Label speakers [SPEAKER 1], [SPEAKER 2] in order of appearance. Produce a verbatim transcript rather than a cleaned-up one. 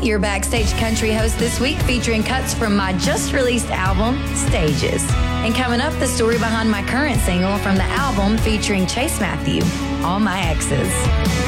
[SPEAKER 1] your backstage country host this week, featuring cuts from my just-released album, Stages. And coming up, the story behind my current single from the album featuring Chase Matthew, All My Exes.